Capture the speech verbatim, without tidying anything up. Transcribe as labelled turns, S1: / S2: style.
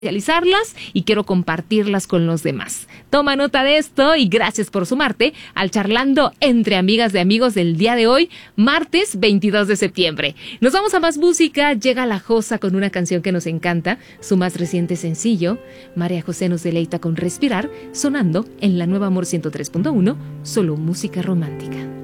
S1: realizarlas y quiero compartirlas con los demás. Toma nota de esto y gracias por sumarte al Charlando entre Amigas de Amigos del día de hoy, martes veintidós de septiembre. Nos vamos a más música. Llega La Josa con una canción que nos encanta, su más reciente sencillo. María José nos deleita con Respirar, sonando en La Nueva Amor ciento tres punto uno, solo música romántica.